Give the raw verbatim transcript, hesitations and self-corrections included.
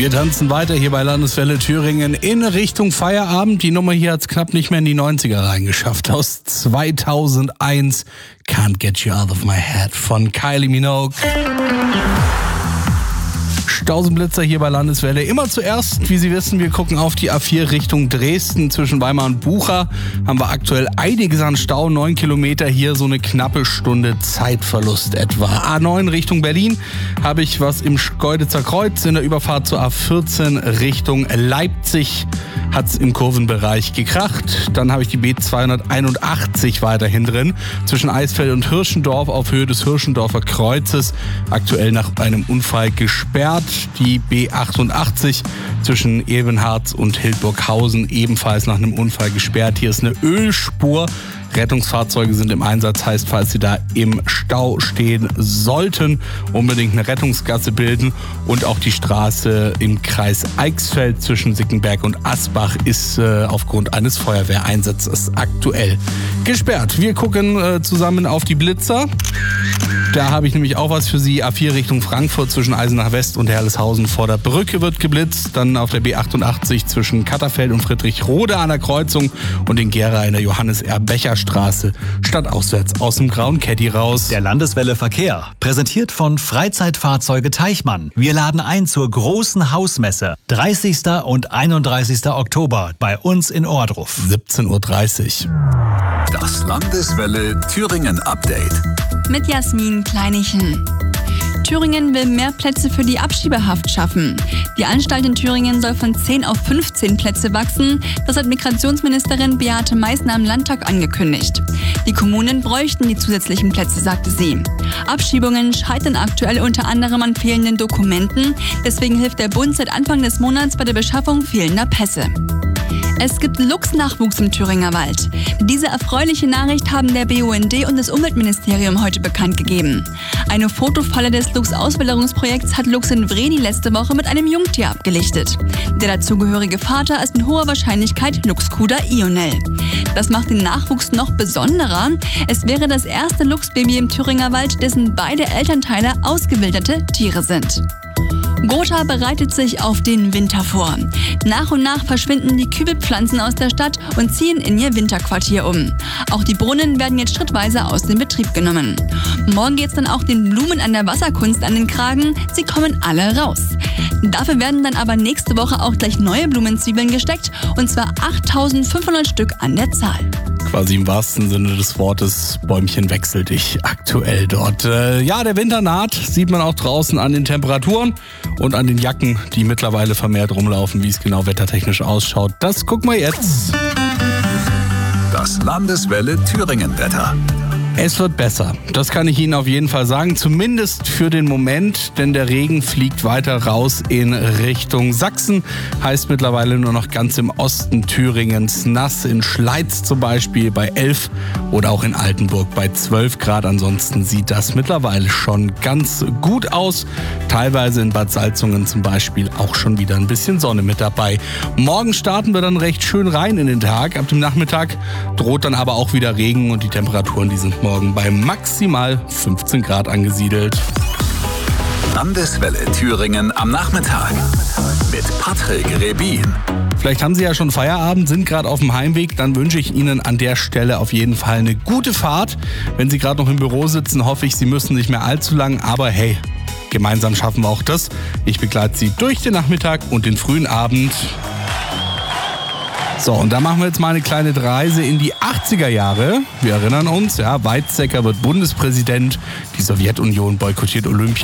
Wir tanzen weiter hier bei Landeswelle Thüringen in Richtung Feierabend. Die Nummer hier hat es knapp nicht mehr in die neunziger reingeschafft. Aus zweitausendeins, Can't Get You Out of My Head von Kylie Minogue. Stausenblitzer hier bei Landeswelle. Immer zuerst, wie Sie wissen, wir gucken auf die A vier Richtung Dresden. Zwischen Weimar und Bucha haben wir aktuell einiges an Stau. Neun Kilometer hier, so eine knappe Stunde Zeitverlust etwa. A neun Richtung Berlin habe ich was im Schkeuditzer Kreuz. In der Überfahrt zur A vierzehn Richtung Leipzig hat es im Kurvenbereich gekracht. Dann habe ich die B zweihunderteinundachtzig weiterhin drin. Zwischen Eisfeld und Hirschendorf auf Höhe des Hirschendorfer Kreuzes. Aktuell nach einem Unfall gesperrt. Die B achtundachtzig zwischen Ebenharz und Hildburghausen ebenfalls nach einem Unfall gesperrt. Hier ist eine Ölspur. Rettungsfahrzeuge sind im Einsatz, heißt, falls Sie da im Stau stehen sollten, unbedingt eine Rettungsgasse bilden. Und auch die Straße im Kreis Eichsfeld zwischen Sickenberg und Asbach ist äh, aufgrund eines Feuerwehreinsatzes aktuell gesperrt. Wir gucken äh, zusammen auf die Blitzer. Da habe ich nämlich auch was für Sie. A vier Richtung Frankfurt zwischen Eisenach West und Herleshausen vor der Brücke wird geblitzt. Dann auf der B achtundachtzig zwischen Katterfeld und Friedrichroda an der Kreuzung und in Gera in der Johannes-R-Becher-Straße stadtauswärts aus dem grauen Caddy raus. Der Landeswelle Verkehr, präsentiert von Freizeitfahrzeuge Teichmann. Wir laden ein zur großen Hausmesse. dreißigsten und einunddreißigsten Oktober bei uns in Ohrdruf. siebzehn Uhr dreißig. Das Landeswelle Thüringen Update. Mit Jasmin Kleinichen. Thüringen will mehr Plätze für die Abschiebehaft schaffen. Die Anstalt in Thüringen soll von zehn auf fünfzehn Plätze wachsen. Das hat Migrationsministerin Beate Meißner im Landtag angekündigt. Die Kommunen bräuchten die zusätzlichen Plätze, sagte sie. Abschiebungen scheitern aktuell unter anderem an fehlenden Dokumenten. Deswegen hilft der Bund seit Anfang des Monats bei der Beschaffung fehlender Pässe. Es gibt Luchsnachwuchs im Thüringer Wald. Diese erfreuliche Nachricht haben der B U N D und das Umweltministerium heute bekannt gegeben. Eine Fotofalle des Luchsauswilderungsprojekts hat Luchs in Vreni letzte Woche mit einem Jungtier abgelichtet. Der dazugehörige Vater ist in hoher Wahrscheinlichkeit Luchskuder Ionel. Das macht den Nachwuchs noch besonderer. Es wäre das erste Luchsbaby im Thüringer Wald, dessen beide Elternteile ausgewilderte Tiere sind. Gotha bereitet sich auf den Winter vor. Nach und nach verschwinden die Kübelpflanzen aus der Stadt und ziehen in ihr Winterquartier um. Auch die Brunnen werden jetzt schrittweise aus dem Betrieb genommen. Morgen geht's dann auch den Blumen an der Wasserkunst an den Kragen. Sie kommen alle raus. Dafür werden dann aber nächste Woche auch gleich neue Blumenzwiebeln gesteckt, und zwar achttausendfünfhundert Stück an der Zahl. Quasi im wahrsten Sinne des Wortes, Bäumchen wechselt dich aktuell dort. Äh, ja, der Winter naht, sieht man auch draußen an den Temperaturen und an den Jacken, die mittlerweile vermehrt rumlaufen. Wie es genau wettertechnisch ausschaut, das gucken wir jetzt. Das Landeswelle Thüringen Wetter. Es wird besser, das kann ich Ihnen auf jeden Fall sagen, zumindest für den Moment, denn der Regen fliegt weiter raus in Richtung Sachsen, heißt mittlerweile nur noch ganz im Osten Thüringens nass, in Schleiz zum Beispiel bei elf oder auch in Altenburg bei zwölf Grad, ansonsten sieht das mittlerweile schon ganz gut aus, teilweise in Bad Salzungen zum Beispiel auch schon wieder ein bisschen Sonne mit dabei. Morgen starten wir dann recht schön rein in den Tag, ab dem Nachmittag droht dann aber auch wieder Regen und die Temperaturen, die sind morgen bei maximal fünfzehn Grad angesiedelt. Landeswelle Thüringen am Nachmittag mit Patrick Rebin. Vielleicht haben Sie ja schon Feierabend, sind gerade auf dem Heimweg, dann wünsche ich Ihnen an der Stelle auf jeden Fall eine gute Fahrt. Wenn Sie gerade noch im Büro sitzen, hoffe ich, Sie müssen nicht mehr allzu lang, aber hey, gemeinsam schaffen wir auch das. Ich begleite Sie durch den Nachmittag und den frühen Abend. So, und da machen wir jetzt mal eine kleine Reise in die achtziger Jahre. Wir erinnern uns, ja, Weizsäcker wird Bundespräsident, die Sowjetunion boykottiert Olympia.